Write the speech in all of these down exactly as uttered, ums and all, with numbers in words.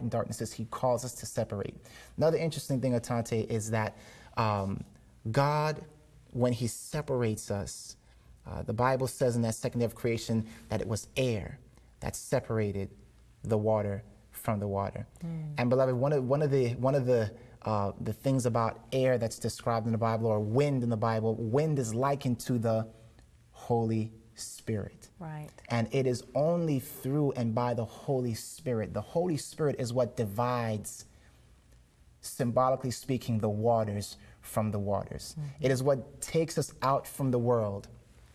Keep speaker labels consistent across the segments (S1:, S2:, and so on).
S1: light and darknesses. He calls us to separate. Another interesting thing, Atante, is that um, God, when he separates us, uh, the Bible says in that second day of creation that it was air that separated the water from the water. Mm. And beloved, one of, one of the, one of the, uh, the things about air that's described in the Bible, or wind in the Bible, wind is likened to the Holy Spirit.
S2: Right.
S1: And it is only through and by the Holy Spirit. The Holy Spirit is what divides, symbolically speaking, the waters from the waters. Mm-hmm. It is what takes us out from the world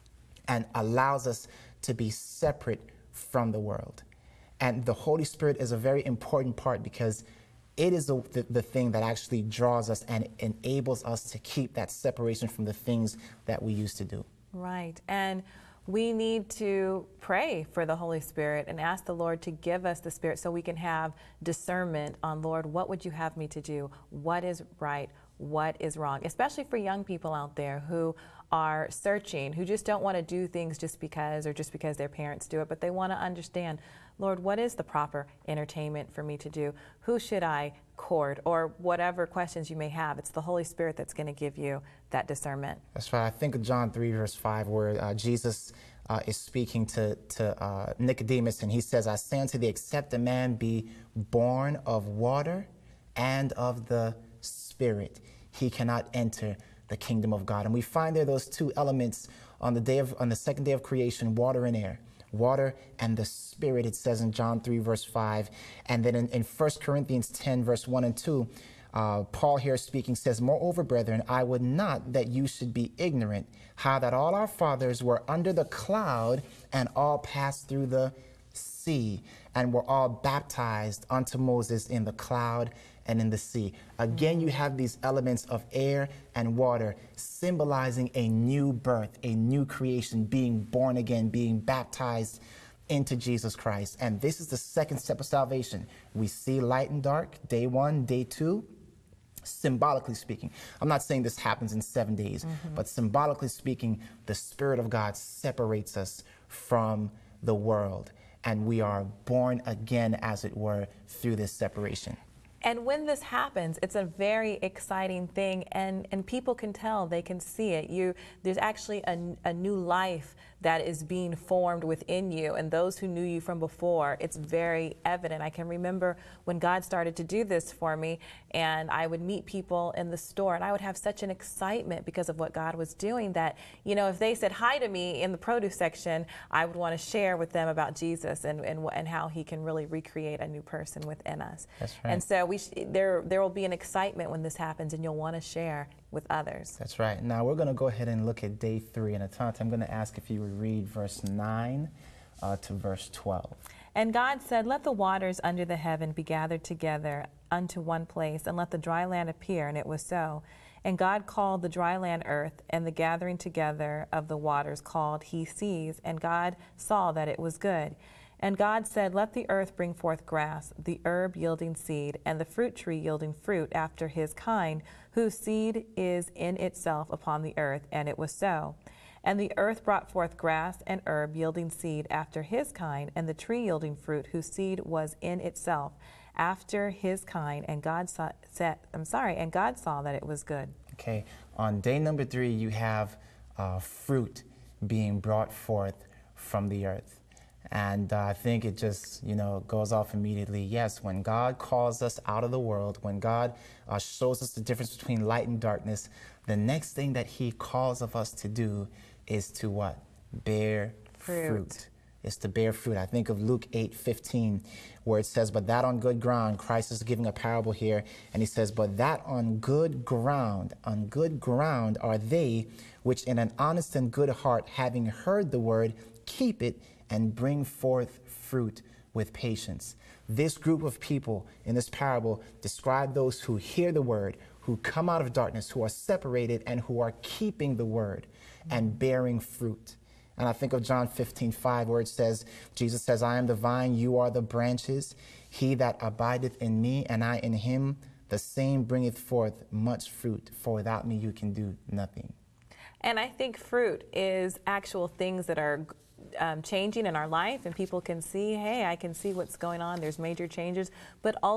S1: and allows us to be separate from the world. And the Holy Spirit is a very important part, because it is the, the, the thing that actually draws us and enables us to keep that separation from the things that we used to do.
S2: Right. And we need to pray for the Holy Spirit and ask the Lord to give us the Spirit so we can have discernment on, Lord, what would you have me to do? What is right? What is wrong? Especially for young people out there who are searching, who just don't want to do things just because, or just because their parents do it, but they want to understand, Lord, what is the proper entertainment for me to do? Who should I court? Or whatever questions you may have, it's the Holy Spirit that's going to give you that discernment.
S1: That's right. I think of John three, verse five, where uh, Jesus uh, is speaking to, to uh, Nicodemus, and he says, I say unto thee, except a man be born of water and of the Spirit, he cannot enter the kingdom of God. And we find there those two elements on the day of, on the second day of creation, water and air. Water and the Spirit, it says in John three, verse five. And then in, in First Corinthians ten, verse one and two, uh, Paul here speaking says, moreover, brethren, I would not that you should be ignorant, how that all our fathers were under the cloud, and all passed through the sea, and were all baptized unto Moses in the cloud and in the sea. Again, you have these elements of air and water symbolizing a new birth, a new creation, being born again, being baptized into Jesus Christ. And this is the second step of salvation. We see light and dark, day one, day two. Symbolically speaking, I'm not saying this happens in seven days, mm-hmm. but symbolically speaking, the Spirit of God separates us from the world, and we are born again, as it were, through this separation.
S2: And when this happens, it's a very exciting thing, and, and people can tell, they can see it. You, there's actually a, a new life that is being formed within you, and those who knew you from before, it's very evident. I can remember when God started to do this for me, and I would meet people in the store, and I would have such an excitement because of what God was doing that, you know, if they said hi to me in the produce section, I would want to share with them about Jesus and, and, and how he can really recreate a new person within us.
S1: That's right.
S2: And so we sh there, there will be an excitement when this happens, and you'll want to share with others.
S1: That's right. Now we're going to go ahead and look at day three. And Atante, I'm going to ask if you would read verse nine uh, to verse twelve.
S2: And God said, let the waters under the heaven be gathered together unto one place, and let the dry land appear. And it was so. And God called the dry land earth, and the gathering together of the waters called he seas. And God saw that it was good. And God said, let the earth bring forth grass, the herb yielding seed, and the fruit tree yielding fruit after his kind, whose seed is in itself upon the earth. And it was so. And the earth brought forth grass and herb yielding seed after his kind, and the tree yielding fruit, whose seed was in itself after his kind. And God saw, said, I'm sorry, and God saw that it was good.
S1: Okay. On day number three, you have uh, fruit being brought forth from the earth. And uh, I think it just, you know, goes off immediately. Yes, when God calls us out of the world, when God uh, shows us the difference between light and darkness, the next thing that he calls of us to do is to what? Bear fruit. fruit. Is to bear fruit. I think of Luke eight fifteen, where it says, but that on good ground, Christ is giving a parable here, and he says, but that on good ground, on good ground are they which in an honest and good heart, having heard the word, keep it and bring forth fruit with patience. This group of people in this parable describe those who hear the word, who come out of darkness, who are separated, and who are keeping the word and bearing fruit. And I think of John fifteen five, where it says, Jesus says, I am the vine, you are the branches. He that abideth in me, and I in him, the same bringeth forth much fruit, for without me you can do nothing.
S2: And I think fruit is actual things that are Um, changing in our life, and people can see, hey, I can see what's going on. There's major changes, but also